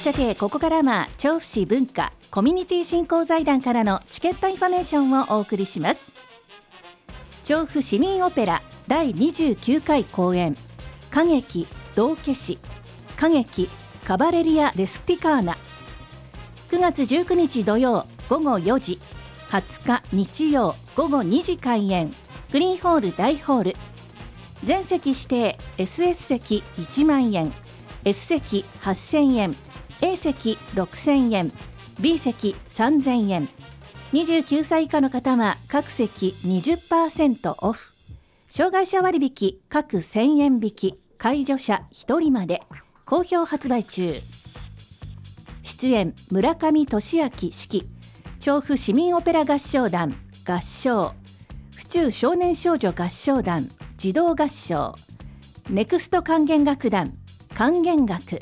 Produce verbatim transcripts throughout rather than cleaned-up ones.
さて、ここからは調布市文化コミュニティ振興財団からのチケットインフォメーションをお送りします。調布市民オペラだいにじゅうきゅうかい公演、歌劇道化師、歌劇カバレリア・レスティカーナ、くがつじゅうくにち土曜ごごよじ、はつか日曜ごごにじ開演、グリーンホール大ホール。全席指定 エスエス 席いちまんえん、 S 席はっせんえん、 A 席ろくせんえん、 B 席さんぜんえん。にじゅうきゅうさい以下の方は各席 にじゅっパーセント オフ。障害者割引各せんえん引き、介助者ひとりまで。好評発売中。出演村上俊明指揮、調布市民オペラ合唱団合唱、府中少年少女合唱団児童合唱、ネクスト管弦楽団管弦楽。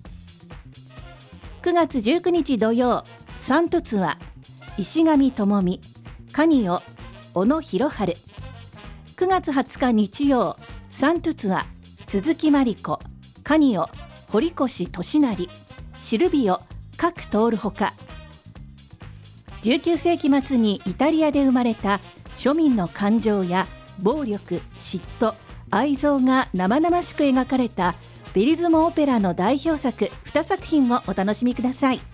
くがつじゅうくにち土曜、サントツア石上智美、カニオ小野博春。くがつはつか日曜、サントツア鈴木真理子、カニオ堀越俊成、シルビオ各通るほか。じゅうきゅうせいき末にイタリアで生まれた庶民の感情や暴力、嫉妬、愛憎が生々しく描かれたベリズモオペラの代表作にさく品をお楽しみください。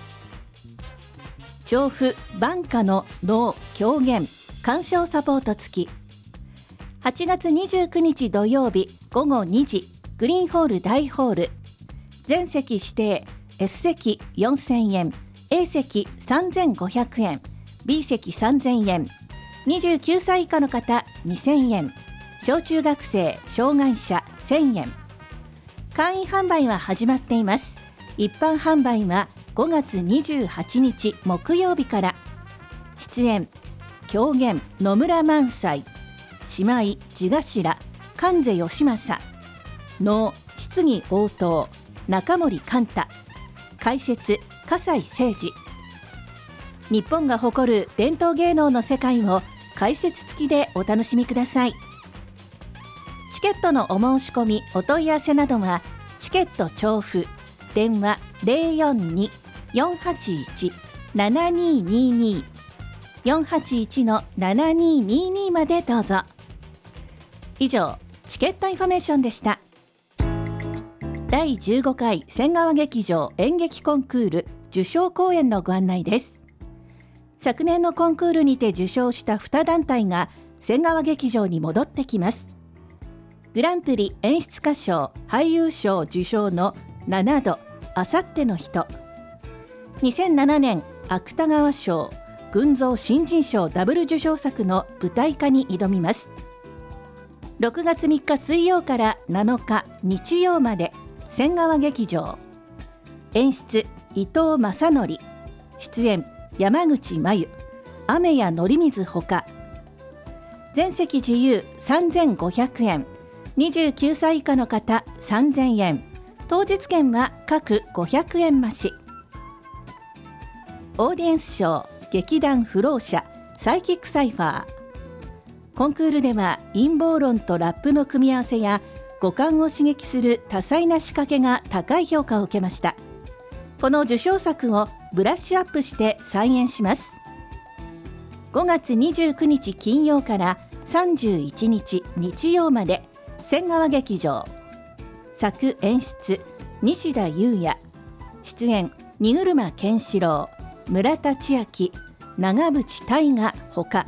調布晩夏の能狂言鑑賞サポート付き。はちがつにじゅうくにち土曜日ごごにじ、グリーンホール大ホール。全席指定 S 席よんせんえん、 A 席さんぜんごひゃくえん、 B 席さんぜんえん。にじゅうきゅうさい以下の方にせんえん、小中学生障害者せんえん。会員販売は始まっています。一般販売はごがつにじゅうはちにち木曜日から。出演狂言野村萬斎、姉妹地頭関瀬義正、能質疑応答中森寛太、解説笠井誠二。日本が誇る伝統芸能の世界を解説付きでお楽しみください。チケットのお申し込みお問い合わせなどはチケット調布、電話 ゼロよんに よんはちいち ななににに よんはちいち のななにににまでどうぞ。以上、チケットインフォメーションでした。だいじゅうごかい仙川劇場演劇コンクール受賞公演のご案内です。昨年のコンクールにて受賞したにだんたいが仙川劇場に戻ってきます。グランプリ演出家賞俳優賞受賞のななどあさっての人、にせんななねん芥川賞群像新人賞ダブル受賞作の舞台化に挑みます。ろくがつみっか水曜からなのか日曜まで仙川劇場。演出伊藤正則、出演山口真由、雨や則水ほか。全席自由さんぜんごひゃくえん、にじゅうきゅうさい以下の方さんぜんえん、当日券は各ごひゃくえん増し。オーディエンス賞劇団フロー社サイキックサイファー。コンクールでは陰謀論とラップの組み合わせや五感を刺激する多彩な仕掛けが高い評価を受けました。この受賞作をブラッシュアップして再演します。ごがつにじゅうくにち金曜からさんじゅういちにち日曜まで仙川劇場。作演出西田裕也、出演荷車健志郎、村田千秋、長渕大河ほか。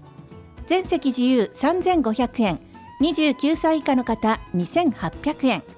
全席自由さんぜんごひゃくえん、にじゅうきゅうさい以下の方にせんはっぴゃくえん、